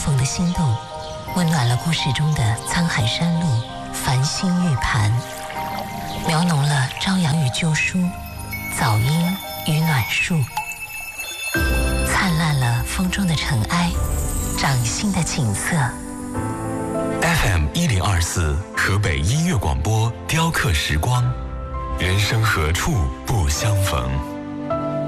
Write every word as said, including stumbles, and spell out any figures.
逢的心动，温暖了故事中的沧海山路、繁星玉盘，描浓了朝阳与旧书、早莺与暖树，灿烂了风中的尘埃、掌心的景色。 F M 一零二四河北音乐广播，雕刻时光，人生何处不相逢。